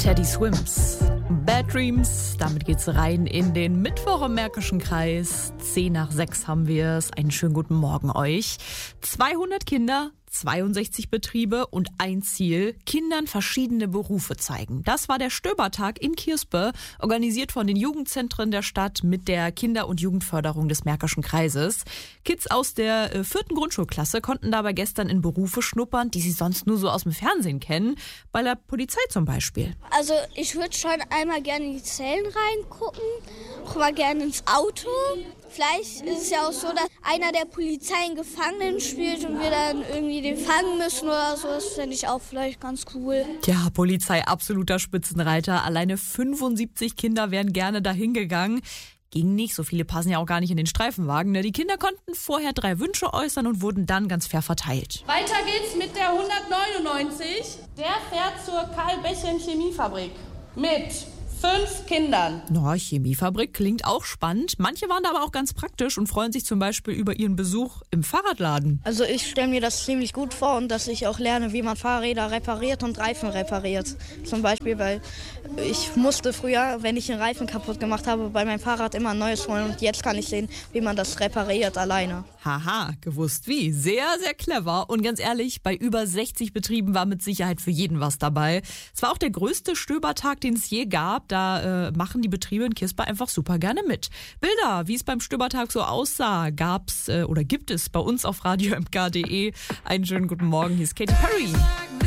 Teddy Swims. Bad Dreams, damit geht's rein in den Mittwoch im Märkischen Kreis. 5:10 haben wir es. Einen schönen guten Morgen euch. 200 Kinder, 62 Betriebe und ein Ziel: Kindern verschiedene Berufe zeigen. Das war der Stöbertag in Kirspe, organisiert von den Jugendzentren der Stadt mit der Kinder- und Jugendförderung des Märkischen Kreises. Kids aus der 4. Grundschulklasse konnten dabei gestern in Berufe schnuppern, die sie sonst nur so aus dem Fernsehen kennen. Bei der Polizei zum Beispiel. Also ich würde schon einmal gerne in die Zellen reingucken, auch mal gerne ins Auto. Vielleicht ist es ja auch so, dass einer der Polizei einen Gefangenen spielt und wir dann irgendwie den fangen müssen oder so. Das fände ich auch vielleicht ganz cool. Ja, Polizei, absoluter Spitzenreiter. Alleine 75 Kinder wären gerne dahin gegangen. Ging nicht, so viele passen ja auch gar nicht in den Streifenwagen. Die Kinder konnten vorher 3 Wünsche äußern und wurden dann ganz fair verteilt. Weiter geht's mit der 199. Der fährt zur Karl-Bechchen-Chemiefabrik mit 5 Kindern. Chemiefabrik klingt auch spannend. Manche waren da aber auch ganz praktisch und freuen sich zum Beispiel über ihren Besuch im Fahrradladen. Also ich stelle mir das ziemlich gut vor und dass ich auch lerne, wie man Fahrräder repariert und Reifen repariert. Zum Beispiel, weil ich musste früher, wenn ich einen Reifen kaputt gemacht habe, bei meinem Fahrrad immer ein neues holen und jetzt kann ich sehen, wie man das repariert alleine. Haha, gewusst wie. Sehr, sehr clever. Und ganz ehrlich, bei über 60 Betrieben war mit Sicherheit für jeden was dabei. Es war auch der größte Stöbertag, den es je gab. Da machen die Betriebe in Kirspe einfach super gerne mit. Bilder, wie es beim Stöbertag so aussah, gab's oder gibt es bei uns auf radio-mk.de. Einen schönen guten Morgen, hier ist Katy Perry.